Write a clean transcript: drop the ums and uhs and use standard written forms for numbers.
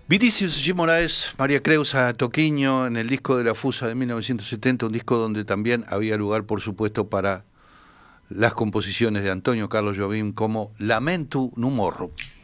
Vinicius G. Moraes, María Creusa Toquiño, en el disco de La Fusa de 1970, un disco donde también había lugar, por supuesto, para las composiciones de Antonio Carlos Jobim como Lamento no Morro.